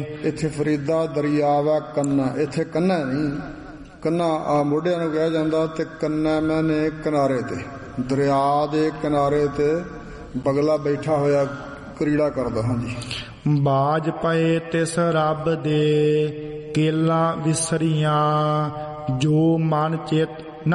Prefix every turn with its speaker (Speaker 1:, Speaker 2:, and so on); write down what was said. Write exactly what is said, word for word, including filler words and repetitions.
Speaker 1: ਇੱਥੇ ਫਰੀਦਾ ਦਰਿਆ ਵਾ ਕੰਨਾ, ਇੱਥੇ ਕੰਨਾ ਨਹੀਂ, ਕੰਨਾ ਆ ਮੋਢਿਆਂ ਨੂੰ ਕਿਹਾ ਜਾਂਦਾ, ਤੇ ਕੰਨਾ ਮੈਨੇ ਕਿਨਾਰੇ ਤੇ, ਦਰਿਆ ਦੇ ਕਿਨਾਰੇ ਤੇ ਬਗਲਾ ਬੈਠਾ ਹੋਇਆ ਕਰੀੜਾ ਕਰਦਾ। ਹਾਂਜੀ।
Speaker 2: ਬਾਜ ਪਏ ਤਿਸ ਰੱਬ ਦੇ ਕੇਲਾ ਵਿਸਰੀਆਂ, ਜੋ ਮਨ ਚਿਤ